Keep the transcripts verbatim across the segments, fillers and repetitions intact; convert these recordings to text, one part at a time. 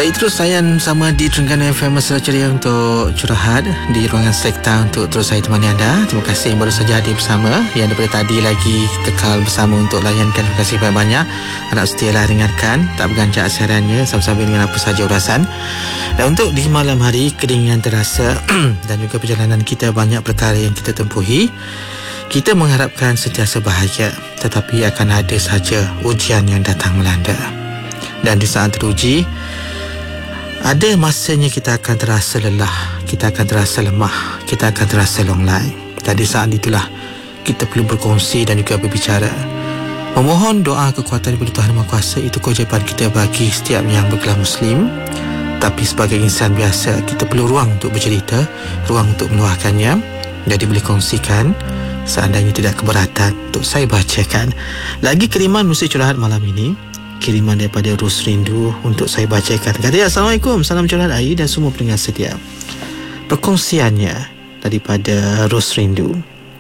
Baik, terus saya sama di Terengganu F M Mesra Ceria untuk curahat di ruangan sekta untuk terus saya temani anda. Terima kasih yang baru saja hadir bersama, yang daripada tadi lagi kekal bersama untuk layankan. Terima kasih banyak-banyak. Harap setialah dengarkan, tak berganjak siarannya sama-sama dengan apa saja urasan. Dan untuk di malam hari, kedinginan terasa dan juga perjalanan kita banyak perkara yang kita tempuhi. Kita mengharapkan sentiasa bahagia, tetapi akan ada saja ujian yang datang melanda. Dan di saat teruji, ada masanya kita akan terasa lelah, kita akan terasa lemah, kita akan terasa longlai. Dan di saat itulah kita perlu berkongsi dan juga berbicara. Memohon doa kekuatan daripada Tuhan Yang Maha Kuasa, itu kewajipan kita bagi setiap yang bergelar Muslim. Tapi sebagai insan biasa, kita perlu ruang untuk bercerita, ruang untuk meluahkannya. Jadi boleh kongsikan seandainya tidak keberatan untuk saya bacakan. Lagi kiriman muzik curahat malam ini, kiriman daripada Ros Rindu untuk saya bacakan. Kata dia, Assalamualaikum, salam curahat air dan semua pendengar setia. Perkongsiannya daripada Ros Rindu.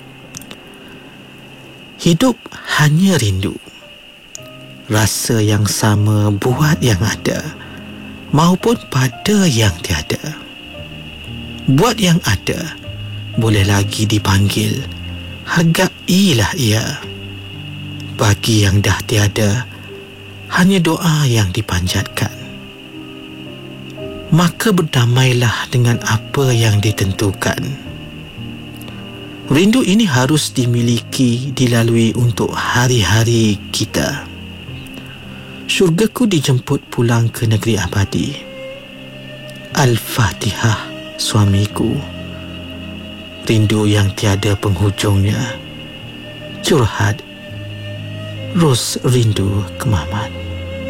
Hidup hanya rindu, rasa yang sama buat yang ada maupun pada yang tiada. Buat yang ada boleh lagi dipanggil, hargailah ia. Bagi yang dah tiada, hanya doa yang dipanjatkan. Maka berdamailah dengan apa yang ditentukan. Rindu ini harus dimiliki, dilalui untuk hari-hari kita. Syurgaku dijemput pulang ke negeri abadi. Al-Fatihah, suamiku. Rindu yang tiada penghujungnya. Curhat Ros Rindu Kemaman.